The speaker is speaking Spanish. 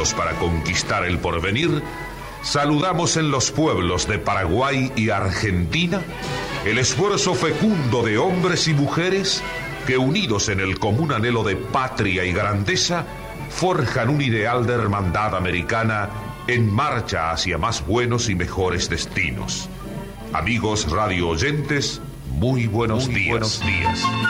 listos para conquistar el porvenir, saludamos en los pueblos de Paraguay y Argentina el esfuerzo fecundo de hombres y mujeres que, unidos en el común anhelo de patria y grandeza, forjan un ideal de hermandad americana en marcha hacia más buenos y mejores destinos. Amigos radio oyentes, muy buenos días.